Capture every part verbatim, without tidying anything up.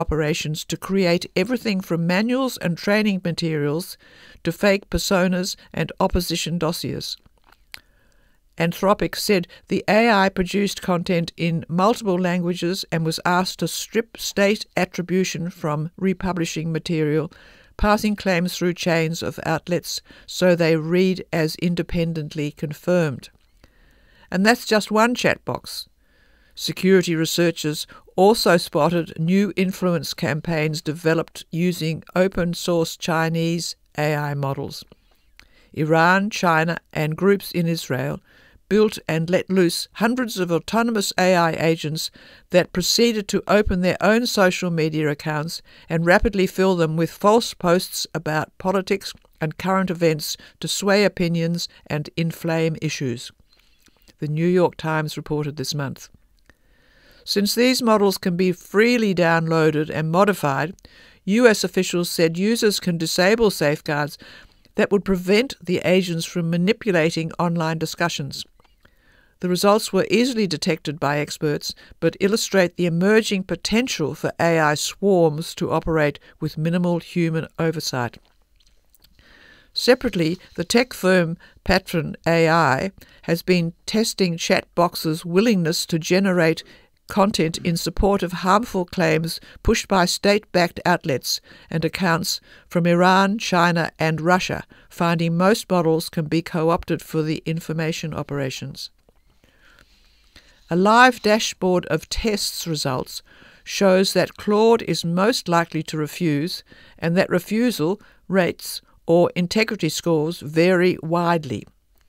operations to create everything from manuals and training materials to fake personas and opposition dossiers. Anthropic said the A I produced content in multiple languages and was asked to strip state attribution from republishing material, passing claims through chains of outlets so they read as independently confirmed. And that's just one chat box. Security researchers also spotted new influence campaigns developed using open-source Chinese A I models. Iran, China, and groups in Israel built and let loose hundreds of autonomous A I agents that proceeded to open their own social media accounts and rapidly fill them with false posts about politics and current events to sway opinions and inflame issues. The New York Times reported this month. Since these models can be freely downloaded and modified, U S officials said users can disable safeguards that would prevent the agents from manipulating online discussions. The results were easily detected by experts, but illustrate the emerging potential for A I swarms to operate with minimal human oversight. Separately, the tech firm Patron A I has been testing chat boxes' willingness to generate content in support of harmful claims pushed by state-backed outlets and accounts from Iran, China and Russia, finding most models can be co-opted for the information operations. A live dashboard of tests results shows that Claude is most likely to refuse and that refusal rates or integrity scores vary widely,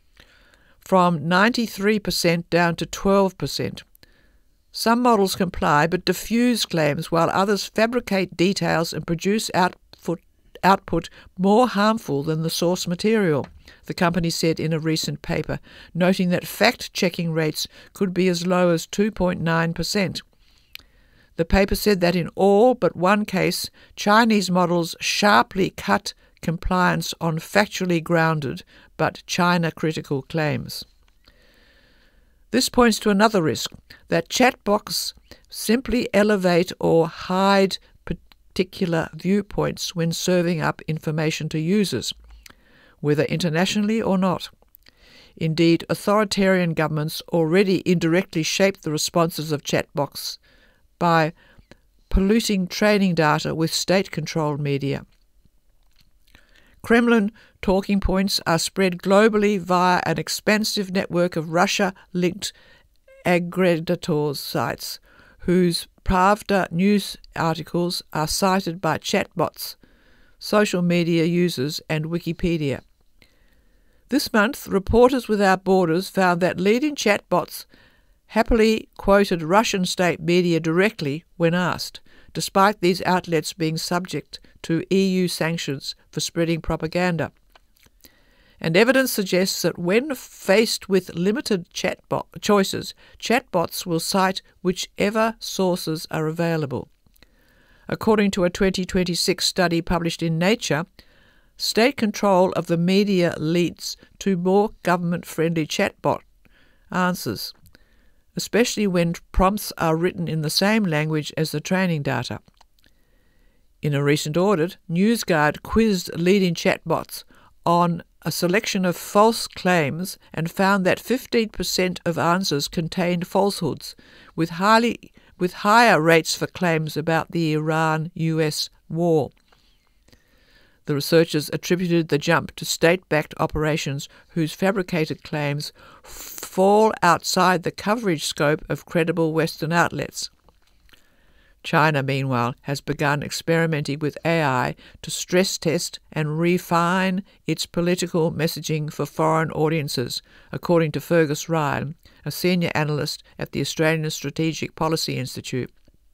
from ninety-three percent down to twelve percent. Some models comply but diffuse claims, while others fabricate details and produce output, output more harmful than the source material, the company said in a recent paper, noting that fact-checking rates could be as low as two point nine percent. The paper said that in all but one case, Chinese models sharply cut compliance on factually grounded but China-critical claims. This points to another risk, that chatbots simply elevate or hide particular viewpoints when serving up information to users, whether internationally or not. Indeed, authoritarian governments already indirectly shape the responses of chatbots by polluting training data with state-controlled media. Kremlin talking points are spread globally via an expansive network of Russia-linked aggregators sites, whose Pravda news articles are cited by chatbots, social media users and Wikipedia. This month, Reporters Without Borders found that leading chatbots happily quoted Russian state media directly when asked, despite these outlets being subject to E U sanctions for spreading propaganda. And evidence suggests that when faced with limited chatbot choices, chatbots will cite whichever sources are available. According to a twenty twenty-six study published in Nature, state control of the media leads to more government-friendly chatbot answers, especially when prompts are written in the same language as the training data. In a recent audit, NewsGuard quizzed leading chatbots on a selection of false claims and found that fifteen percent of answers contained falsehoods, with highly with higher rates for claims about the Iran U S war. The researchers attributed the jump to state-backed operations whose fabricated claims fall outside the coverage scope of credible Western outlets. China, meanwhile, has begun experimenting with A I to stress test and refine its political messaging for foreign audiences, according to Fergus Ryan, a senior analyst at the Australian Strategic Policy Institute.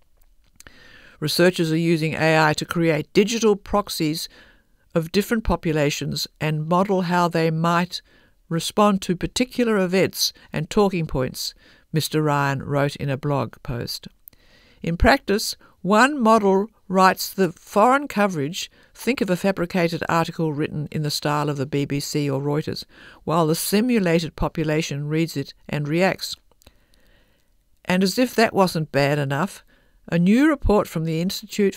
Researchers are using A I to create digital proxies of different populations and model how they might respond to particular events and talking points, Mister Ryan wrote in a blog post. In practice, one model writes the foreign coverage, think of a fabricated article written in the style of the B B C or Reuters, while the simulated population reads it and reacts. And as if that wasn't bad enough, A new report from the Institute